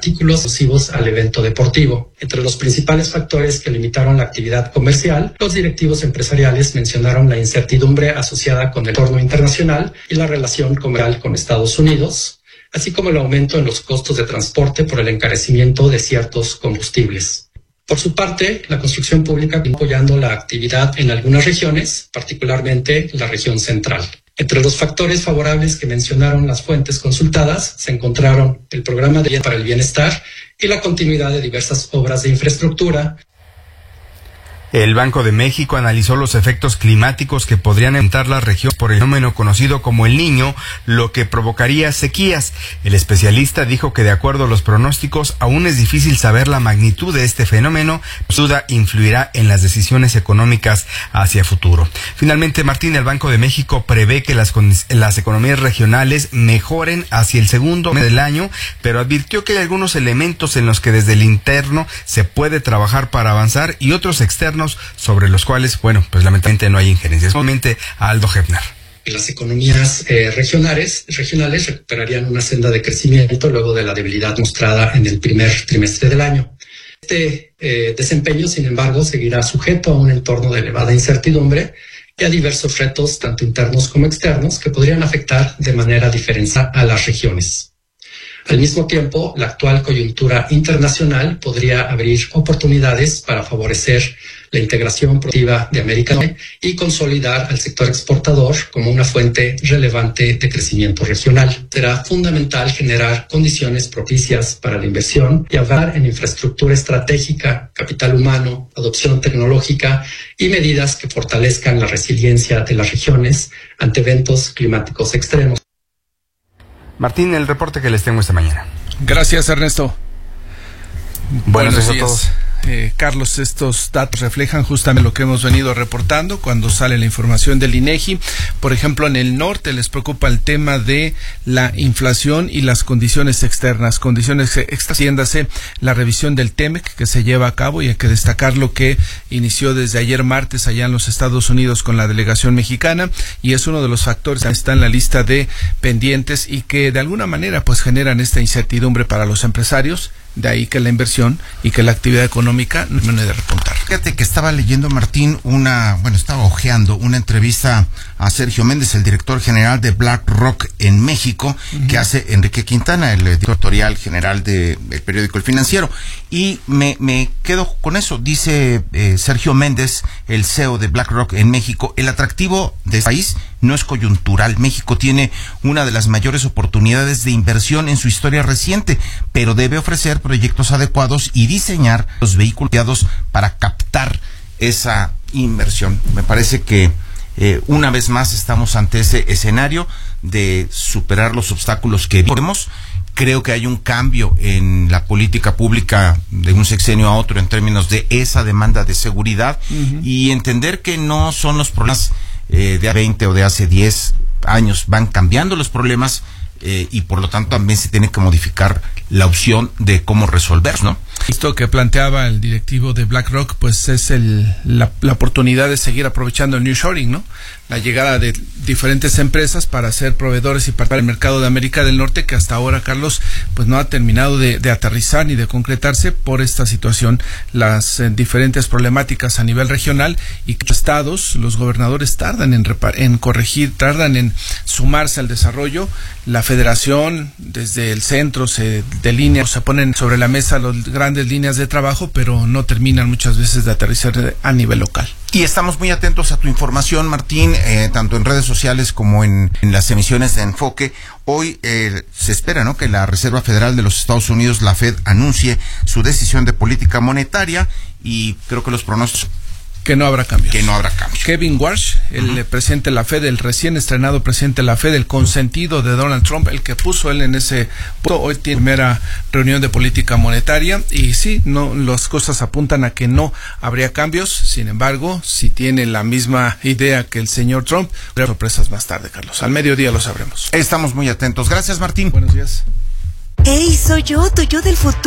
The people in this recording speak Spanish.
artículos exclusivos al evento deportivo. Entre los principales factores que limitaron la actividad comercial, los directivos empresariales mencionaron la incertidumbre asociada con el entorno internacional y la relación comercial con Estados Unidos, así como el aumento en los costos de transporte por el encarecimiento de ciertos combustibles. Por su parte, la construcción pública está apoyando la actividad en algunas regiones, particularmente la región central. Entre los factores favorables que mencionaron las fuentes consultadas se encontraron el programa de para el bienestar y la continuidad de diversas obras de infraestructura. El Banco de México analizó los efectos climáticos que podrían enfrentar la región por el fenómeno conocido como El Niño, lo que provocaría sequías. El especialista dijo que de acuerdo a los pronósticos aún es difícil saber la magnitud de este fenómeno, sin duda influirá en las decisiones económicas hacia futuro. Finalmente, Martín, el Banco de México prevé que las economías regionales mejoren hacia el segundo mes del año, pero advirtió que hay algunos elementos en los que desde el interno se puede trabajar para avanzar y otros externos sobre los cuales, pues lamentablemente no hay injerencias. Solamente a Aldo Hefner. Las economías regionales recuperarían una senda de crecimiento luego de la debilidad mostrada en el primer trimestre del año. Este desempeño, sin embargo, seguirá sujeto a un entorno de elevada incertidumbre y a diversos retos, tanto internos como externos, que podrían afectar de manera diferenciada a las regiones. Al mismo tiempo, la actual coyuntura internacional podría abrir oportunidades para favorecer la integración productiva de América del Norte y consolidar al sector exportador como una fuente relevante de crecimiento regional. Será fundamental generar condiciones propicias para la inversión y avanzar en infraestructura estratégica, capital humano, adopción tecnológica y medidas que fortalezcan la resiliencia de las regiones ante eventos climáticos extremos. Martín, el reporte que les tengo esta mañana. Gracias, Ernesto. Buenos días a todos. Carlos, estos datos reflejan justamente lo que hemos venido reportando cuando sale la información del INEGI. Por ejemplo, en el norte les preocupa el tema de la inflación y las condiciones externas. Extiéndase la revisión del TEMEC que se lleva a cabo, y hay que destacar lo que inició desde ayer martes allá en los Estados Unidos con la delegación mexicana, y es uno de los factores que está en la lista de pendientes y que de alguna manera pues generan esta incertidumbre para los empresarios. De ahí que la inversión y que la actividad económica no termine de repuntar. Fíjate que estaba leyendo, Martín, estaba hojeando una entrevista a Sergio Méndez, el director general de BlackRock en México, que hace Enrique Quintana, el editorial general del periódico El Financiero. Y me quedo con eso. Dice Sergio Méndez, el CEO de BlackRock en México: el atractivo de este país no es coyuntural. México tiene una de las mayores oportunidades de inversión en su historia reciente, pero debe ofrecer proyectos adecuados y diseñar los vehículos para captar esa inversión. Me parece que una vez más estamos ante ese escenario de superar los obstáculos que vivimos. Creo que hay un cambio en la política pública de un sexenio a otro en términos de esa demanda de seguridad y entender que no son los problemas de hace 20 o de hace 10 años, van cambiando los problemas y por lo tanto también se tiene que modificar la opción de cómo resolver, ¿no? Esto que planteaba el directivo de BlackRock, pues es la oportunidad de seguir aprovechando el nearshoring, ¿no? La llegada de diferentes empresas para ser proveedores y para el mercado de América del Norte, que hasta ahora, Carlos, pues no ha terminado de aterrizar ni de concretarse por esta situación, las diferentes problemáticas a nivel regional, y que los estados, los gobernadores tardan en corregir, tardan en sumarse al desarrollo. La federación, desde el centro, se delinean, se ponen sobre la mesa las grandes líneas de trabajo, pero no terminan muchas veces de aterrizar a nivel local. Y estamos muy atentos a tu información, Martín, tanto en redes sociales como en las emisiones de Enfoque. Hoy se espera, ¿no?, que la Reserva Federal de los Estados Unidos, la Fed, anuncie su decisión de política monetaria, y creo que los pronósticos que no habrá cambios. Kevin Warsh, el presidente de la Fed, el recién estrenado presidente de la Fed, el consentido de Donald Trump, el que puso él en ese punto, hoy tiene primera reunión de política monetaria, y sí, las cosas apuntan a que no habría cambios. Sin embargo, si tiene la misma idea que el señor Trump, habrá sorpresas más tarde, Carlos. Al mediodía lo sabremos. Estamos muy atentos. Gracias, Martín. Buenos días. Hey, soy yo, tu yo del futuro.